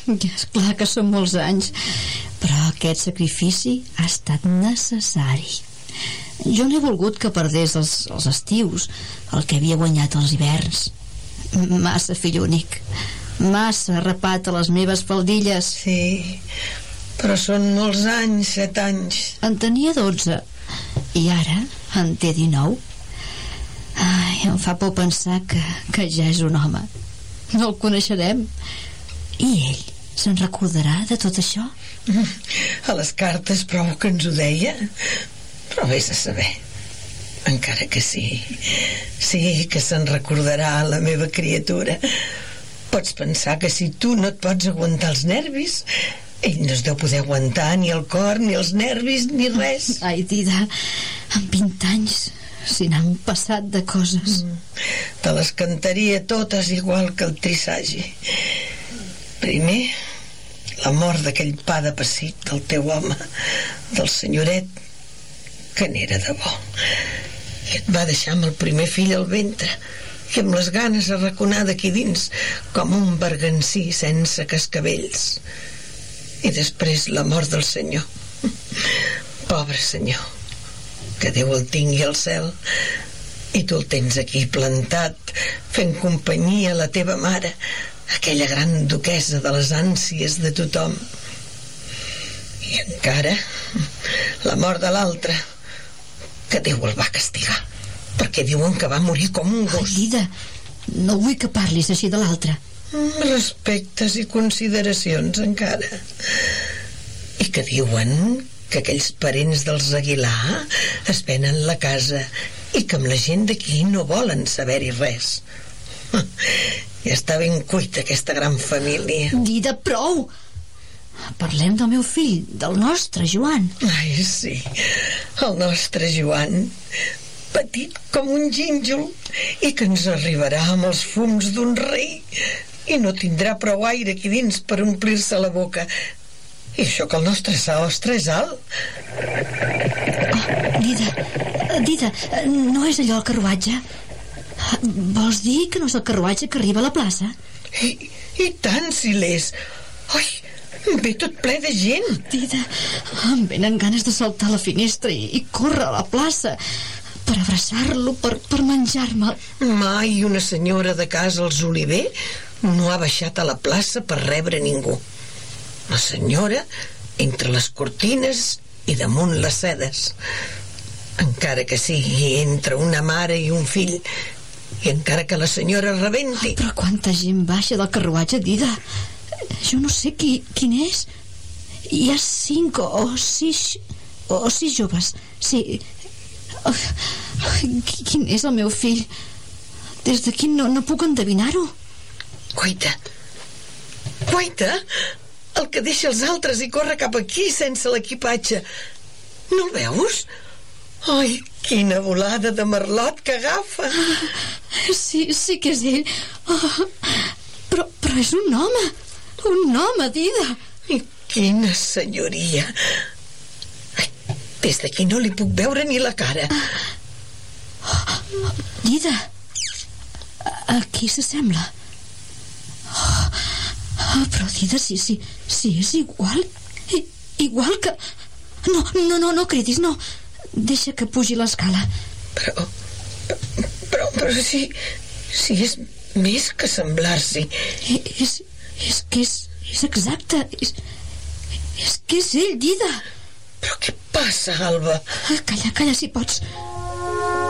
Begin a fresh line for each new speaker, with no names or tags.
És clar que són molts anys, però aquest sacrifici ha estat necessari. Jo no he volgut que perdés els estius, el que havia guanyat els hiverns. Massa fill únic, massa rapat a les meves faldilles.
Sí, però són molts anys, 7 anys.
En tenia 12 i ara en té 19. Ai, em fa por pensar que ja és un home. No el coneixerem. I ell se'n recordarà de tot això?
A les cartes prou que ens ho deia, però vés a saber. Encara que sí que se'n recordarà, la meva criatura. Pots pensar que si tu no et pots aguantar els nervis, ell no es deu poder aguantar ni el cor, ni els nervis, ni res.
Ai, Dida, amb 20 anys si n'han passat de coses.
Te les cantaria totes igual que el Trisagi. Primer, la mort d'aquell pa de pessic del teu home, del senyoret, que n'era de bo, i et va deixar amb el primer fill al ventre, i amb les ganes arraconada aquí dins, com un bergansí sense cascavells. I després la mort del senyor. Pobre senyor, que Déu el tingui al cel, i tu el tens aquí plantat, fent companyia a la teva mare, aquella gran duquessa de les ànsies de tothom. I encara la mort de l'altre, que Déu el va castigar, perquè diuen que va morir com un gos.
Ai, Dida, no vull que parlis així de l'altre.
Respectes i consideracions encara. I que diuen que aquells parents dels Aguilar es venen la casa i que amb la gent d'aquí no volen saber-hi res. Ja està ben cuita aquesta gran família.
Dida, prou! Parlem del meu fill, del nostre Joan.
Ai, sí, el nostre Joan, petit com un gínjol, i que ens arribarà amb els fums d'un rei, i no tindrà prou aire aquí dins per omplir-se la boca. I això que el nostre sostre és alt.
Oh, Dida, no és allò el carruatge? Vols dir que no és el carruatge que arriba a la plaça?
I tant si l'és. Ai, ve tot ple de gent.
Dida, em venen ganes de saltar a la finestra i córrer a la plaça per abraçar-lo, per menjar-me'l.
Mai una senyora de casa als Oliver no ha baixat a la plaça per rebre ningú. La senyora entre les cortines i damunt les sedes, encara que sigui entre una mare i un fill, i encara que la senyora rebenti.
Però quanta gent baixa del carruatge, Dida. Jo no sé quin és. Hi ha 5 o 6 joves. Sí. Quin és el meu fill? Des d'aquí no puc endevinar-ho.
Guaita, el que deixa els altres i corre cap aquí sense l'equipatge. No el veus? Ai, quina volada de merlot que agafa.
Sí que és ell. Però és un home, Dida.
I quina senyoria. Ai, des d'aquí no li puc veure ni la cara.
Dida, a qui s'assembla? Però Dida, si és igual que... No cridis, no. Deixa que pugi l'escala.
Però si és més que semblar-s'hi.
És que és exacte. És que és ell, Dida.
Però què passa, Alba?
Calla, si pots.